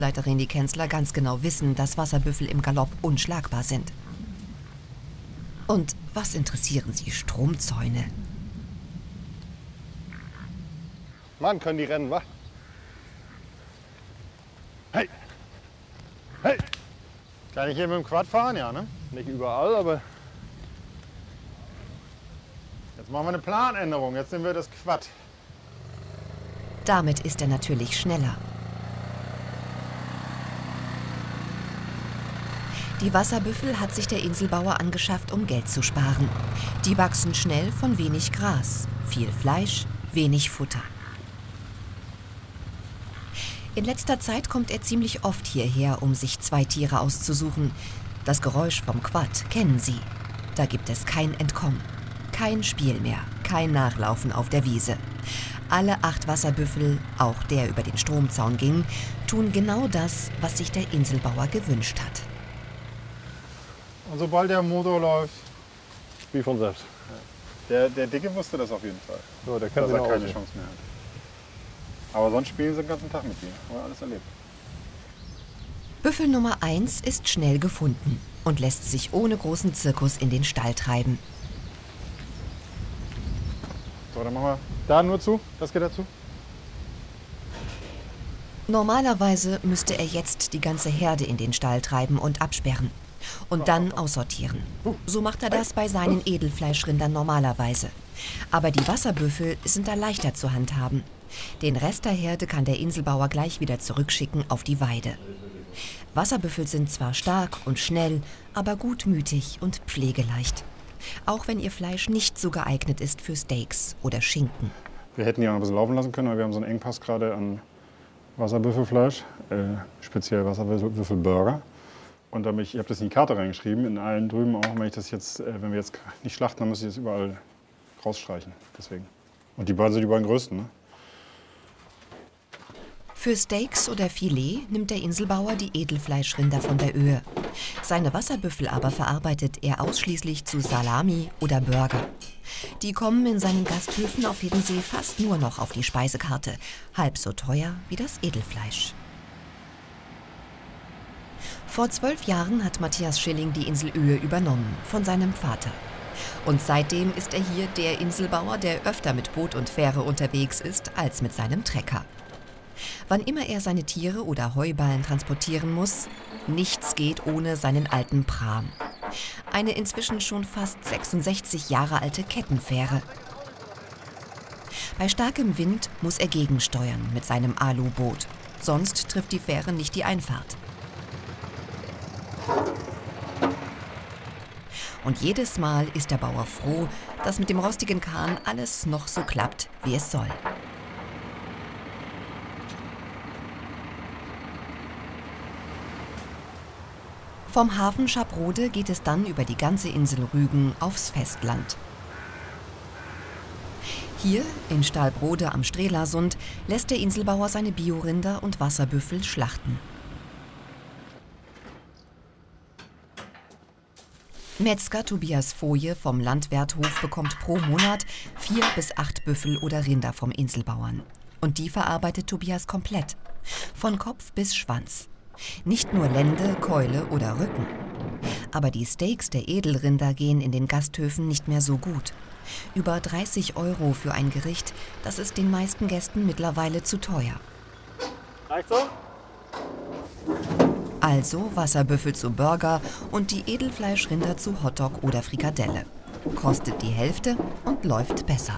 Leiterin die Kenzler ganz genau wissen, dass Wasserbüffel im Galopp unschlagbar sind. Und was interessieren sie Stromzäune? Mann, können die rennen, wa? Hey! Hey! Kann ich hier mit dem Quad fahren? Ja, ne? Nicht überall, aber... Jetzt machen wir eine Planänderung. Jetzt nehmen wir das Quad. Damit ist er natürlich schneller. Die Wasserbüffel hat sich der Inselbauer angeschafft, um Geld zu sparen. Die wachsen schnell von wenig Gras, viel Fleisch, wenig Futter. In letzter Zeit kommt er ziemlich oft hierher, um sich 2 Tiere auszusuchen. Das Geräusch vom Quad kennen Sie. Da gibt es kein Entkommen, kein Spiel mehr, kein Nachlaufen auf der Wiese. Alle 8 Wasserbüffel, auch der über den Stromzaun ging, tun genau das, was sich der Inselbauer gewünscht hat. Und sobald der Motor läuft, wie von selbst. Der Dicke wusste das auf jeden Fall. So, der kann dass er keine aussehen. Chance mehr hat. Aber sonst spielen sie den ganzen Tag mit dir. Haben wir alles erlebt. Büffel Nummer 1 ist schnell gefunden und lässt sich ohne großen Zirkus in den Stall treiben. So, dann machen wir da nur zu. Das geht dazu. Normalerweise müsste er jetzt die ganze Herde in den Stall treiben und absperren. Und dann aussortieren. So macht er das bei seinen Edelfleischrindern normalerweise. Aber die Wasserbüffel sind da leichter zu handhaben. Den Rest der Herde kann der Inselbauer gleich wieder zurückschicken auf die Weide. Wasserbüffel sind zwar stark und schnell, aber gutmütig und pflegeleicht. Auch wenn ihr Fleisch nicht so geeignet ist für Steaks oder Schinken. Wir hätten die auch noch ein bisschen laufen lassen können, aber wir haben so einen Engpass gerade an Wasserbüffelfleisch, speziell Wasserbüffelburger. Und ich habe das in die Karte reingeschrieben, in allen drüben auch, wenn wir jetzt nicht schlachten, dann muss ich das überall rausstreichen. Deswegen. Und die beiden sind die beiden größten, ne? Für Steaks oder Filet nimmt der Inselbauer die Edelfleischrinder von der Öhe. Seine Wasserbüffel aber verarbeitet er ausschließlich zu Salami oder Burger. Die kommen in seinen Gasthöfen auf Hiddensee fast nur noch auf die Speisekarte. Halb so teuer wie das Edelfleisch. Vor 12 Jahren hat Matthias Schilling die Insel Öhe übernommen, von seinem Vater. Und seitdem ist er hier der Inselbauer, der öfter mit Boot und Fähre unterwegs ist, als mit seinem Trecker. Wann immer er seine Tiere oder Heuballen transportieren muss, nichts geht ohne seinen alten Pram. Eine inzwischen schon fast 66 Jahre alte Kettenfähre. Bei starkem Wind muss er gegensteuern mit seinem Aluboot, sonst trifft die Fähre nicht die Einfahrt. Und jedes Mal ist der Bauer froh, dass mit dem rostigen Kahn alles noch so klappt, wie es soll. Vom Hafen Schaprode geht es dann über die ganze Insel Rügen aufs Festland. Hier, in Stahlbrode am Strelasund, lässt der Inselbauer seine Biorinder und Wasserbüffel schlachten. Metzger Tobias Foje vom Landwerthof bekommt pro Monat 4 bis 8 Büffel oder Rinder vom Inselbauern. Und die verarbeitet Tobias komplett, von Kopf bis Schwanz. Nicht nur Lende, Keule oder Rücken. Aber die Steaks der Edelrinder gehen in den Gasthöfen nicht mehr so gut. Über 30 € für ein Gericht, das ist den meisten Gästen mittlerweile zu teuer. Reicht so? Also Wasserbüffel zu Burger und die Edelfleischrinder zu Hotdog oder Frikadelle. Kostet die Hälfte und läuft besser.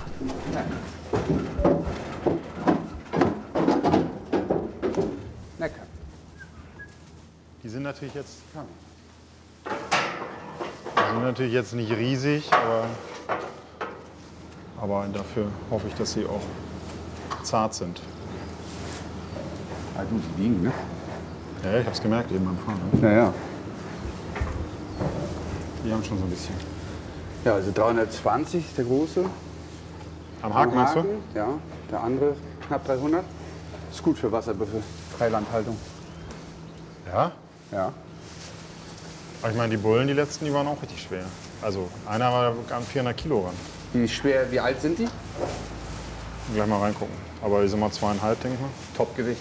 Lecker. Die sind natürlich jetzt nicht riesig, aber dafür hoffe ich, dass sie auch zart sind. Ah, gut, die wiegen, ne? Ja, ich habe es gemerkt eben beim Fahren. Ja, ja. Die haben schon so ein bisschen. Ja, also 320, der große. Am Haken meinst du? Ja, der andere knapp 300. Ist gut für Wasserbüffel, Freilandhaltung. Ja? Ja. Aber ich meine, die Bullen, die letzten, die waren auch richtig schwer. Also einer war an 400 Kilo ran. Wie alt sind die? Gleich mal reingucken. Aber die sind mal 2,5, denke ich mal. Topgewicht.